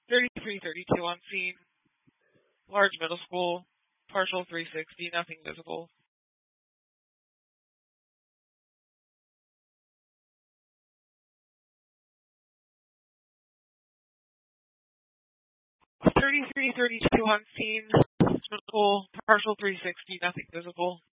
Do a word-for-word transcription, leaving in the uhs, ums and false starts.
thirty-three thirty-two on scene. Large middle school. Partial three sixty, nothing visible. thirty-three thirty-two on scene. Middle school. Partial three sixty, nothing visible.